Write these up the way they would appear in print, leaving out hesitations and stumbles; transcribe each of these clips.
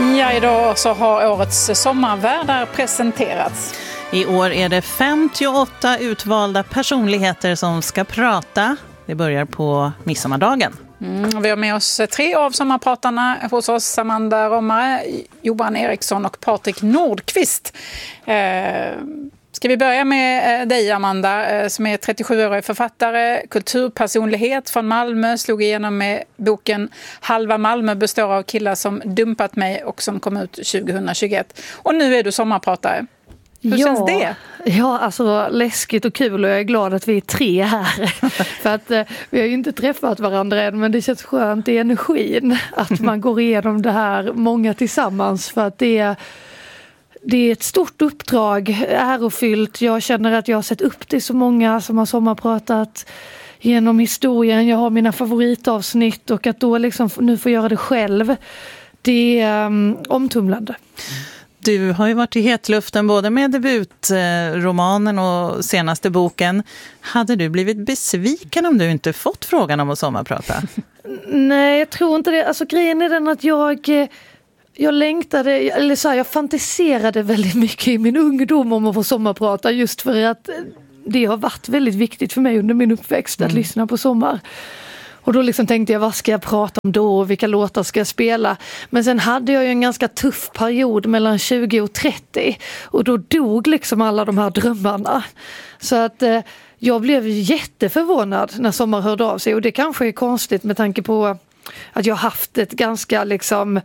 Ja, idag så har årets sommarvärdar presenterats. I år är det 58 utvalda personligheter som ska prata. Det börjar på midsommardagen. Vi har med oss 3 av sommarpratarna hos oss. Amanda Romare, Johan Eriksson och Patrik Nordqvist. Ska vi börja med dig, Amanda, som är 37-årig författare, kulturpersonlighet från Malmö, slog igenom med boken Halva Malmö består av killar som dumpat mig och som kom ut 2021. Och nu är du sommarpratare. Hur känns det? Ja, alltså läskigt och kul, och jag är glad att vi är 3 här. För att vi har ju inte träffat varandra än, men det känns skönt i energin att man går igenom det här många tillsammans, för att det är ett stort uppdrag, ärofyllt. Jag känner att jag har sett upp till så många som har sommarpratat genom historien. Jag har mina favoritavsnitt, och att då liksom nu få göra det själv, det är omtumlande. Du har ju varit i hetluften både med debutromanen och senaste boken. Hade du blivit besviken om du inte fått frågan om att sommarprata? Nej, jag tror inte det. Alltså grejen är den att jag längtade, eller så här, jag fantiserade väldigt mycket i min ungdom om att få sommarprata, just för att det har varit väldigt viktigt för mig under min uppväxt att lyssna på sommar. Och då liksom tänkte jag, vad ska jag prata om då och vilka låtar ska jag spela? Men sen hade jag ju en ganska tuff period mellan 20 och 30, och då dog liksom alla de här drömmarna. Så att jag blev jätteförvånad när Sommar hörde av sig, och det kanske är konstigt med tanke på att jag haft ett ganska liksom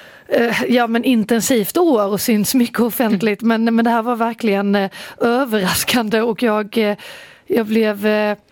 intensivt år och syns mycket offentligt, men det här var verkligen överraskande, och jag blev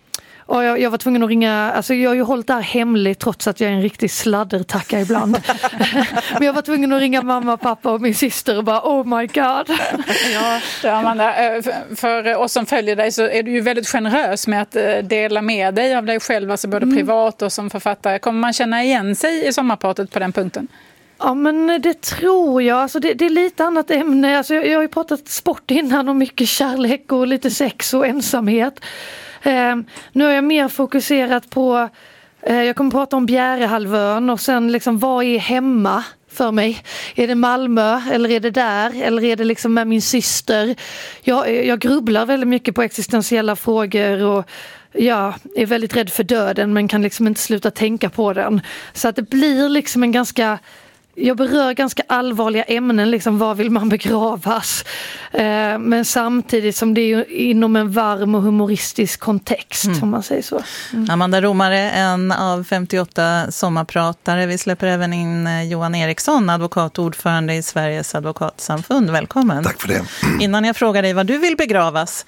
jag var tvungen att ringa, alltså jag har ju hållit det här hemligt trots att jag är en riktig sladdertacka ibland. Men jag var tvungen att ringa mamma, pappa och min syster och bara, oh my god. Ja, Amanda, för oss som följer dig så är du ju väldigt generös med att dela med dig av dig själv, alltså både privat och som författare. Kommer man känna igen sig i sommarpratet på den punkten? Ja, men det tror jag. Alltså det är lite annat ämne. Alltså jag har ju pratat sport innan, och mycket kärlek och lite sex och ensamhet. Nu har jag mer fokuserat på, jag kommer prata om Bjärehalvön, och sen liksom, vad är hemma för mig? Är det Malmö, eller är det där, eller är det liksom med min syster? Jag grubblar väldigt mycket på existentiella frågor, och jag är väldigt rädd för döden, men kan liksom inte sluta tänka på den. Så att det blir liksom jag berör ganska allvarliga ämnen, liksom var vill man begravas, men samtidigt som det är inom en varm och humoristisk kontext, om man säger så. Amanda Romare, en av 58 sommarpratare. Vi släpper även in Johan Eriksson, advokat och ordförande i Sveriges advokatsamfund. Välkommen. Tack för det. Innan jag frågar dig vad du vill begravas,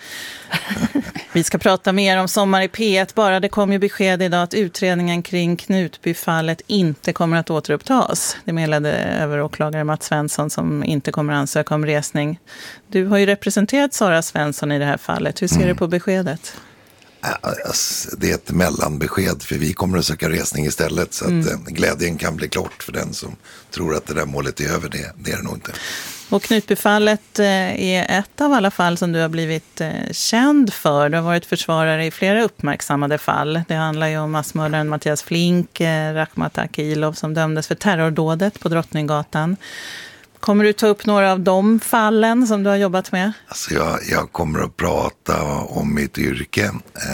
vi ska prata mer om Sommar i P1. Bara det kom ju besked idag att utredningen kring Knutbyfallet inte kommer att återupptas. Det meddelade överåklagare Mats Svensson, som inte kommer att ansöka om resning. Du har ju representerat Sara Svensson i det här fallet. Hur ser du på beskedet? Det är ett mellanbesked, för vi kommer att söka resning istället, så att glädjen kan bli klart för den som tror att det där målet är över. Det är det nog inte. Och Knutbyfallet är ett av alla fall som du har blivit känd för. Du har varit försvarare i flera uppmärksammade fall. Det handlar ju om massmördaren Mattias Flink, Rakhmat Akilov, som dömdes för terrordådet på Drottninggatan. Kommer du ta upp några av de fallen som du har jobbat med? Alltså jag kommer att prata om mitt yrke,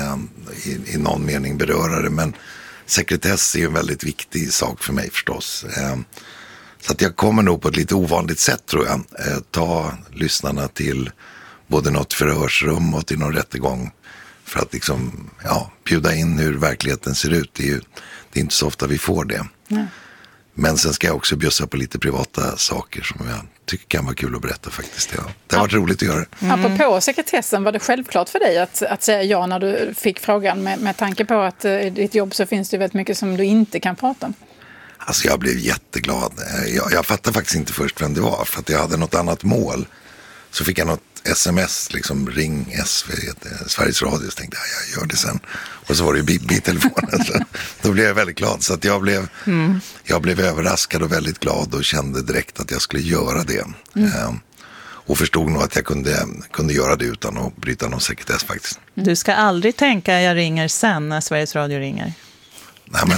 i någon mening beröra det, men sekretess är ju en väldigt viktig sak för mig förstås. Så att jag kommer nog på ett lite ovanligt sätt, tror jag, ta lyssnarna till både något förhörsrum och till någon rättegång, för att liksom, bjuda in hur verkligheten ser ut. Det är inte så ofta vi får det. Nej. Men sen ska jag också bjussa på lite privata saker som jag tycker kan vara kul att berätta faktiskt. Det har varit roligt att göra. Apropå sekretessen, var det självklart för dig att säga ja när du fick frågan, med tanke på att i ditt jobb så finns det väldigt mycket som du inte kan prata om? Alltså jag blev jätteglad. Jag fattade faktiskt inte först vem det var, för att jag hade något annat mål. Så fick jag något sms, liksom ring Sveriges Radio, så tänkte jag gör det sen. Och så var det ju Bibi i telefonen. Så då blev jag väldigt glad, så att jag blev överraskad och väldigt glad och kände direkt att jag skulle göra det. Och förstod nog att jag kunde göra det utan att bryta någon sekretess faktiskt. Du ska aldrig tänka jag ringer sen när Sveriges Radio ringer. Nej, men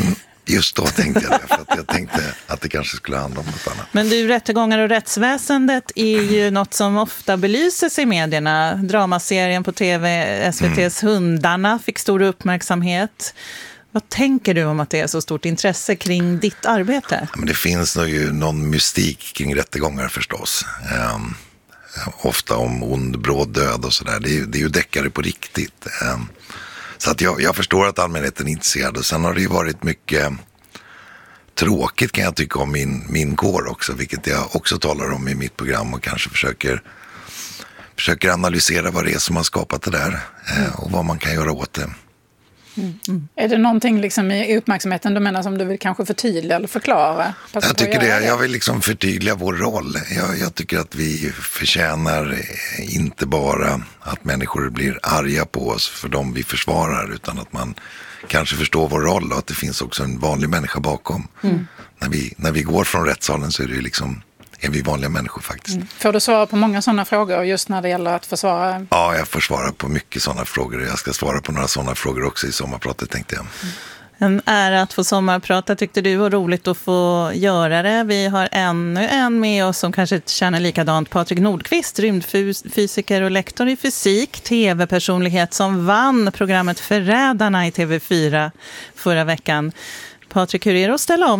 Just då tänkte jag det, för att jag tänkte att det kanske skulle handla om något annat. Men du, rättegångar och rättsväsendet är ju något som ofta belyses i medierna. Dramaserien på tv, SVT:s Hundarna, fick stor uppmärksamhet. Vad tänker du om att det är så stort intresse kring ditt arbete? Ja, men det finns nog ju någon mystik kring rättegångar förstås. Ofta om ond, bråd död och sådär. Det är ju deckare på riktigt. Så att jag förstår att allmänheten är intresserad. Och sen har det ju varit mycket tråkigt kan jag tycka om min kår också. Vilket jag också talar om i mitt program och kanske försöker analysera vad det är som har skapat det där. Och vad man kan göra åt det. Är det någonting liksom i uppmärksamheten du menar som du vill kanske förtydliga eller förklara? Jag tycker det. Jag vill liksom förtydliga vår roll. Jag tycker att vi förtjänar inte bara att människor blir arga på oss för dem vi försvarar, utan att man kanske förstår vår roll och att det finns också en vanlig människa bakom. När vi går från rättssalen så är det liksom är vi vanliga människor faktiskt. Får du svara på många sådana frågor just när det gäller att försvara? Ja, jag får svara på mycket sådana frågor. Jag ska svara på några sådana frågor också i sommarpratet, tänkte jag. En ära att få sommarprata, tyckte du, var roligt att få göra det. Vi har ännu en med oss som kanske känner likadant. Patrik Nordqvist, rymdfysiker och lektor i fysik, tv-personlighet som vann programmet Förrädarna i TV4 förra veckan. Patrik, hur är det att ställa om